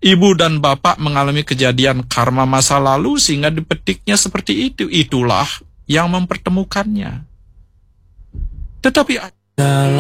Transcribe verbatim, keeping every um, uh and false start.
Ibu dan bapak mengalami kejadian karma masa lalu sehingga dipetiknya seperti itu. Itulah yang mempertemukannya. Tetapi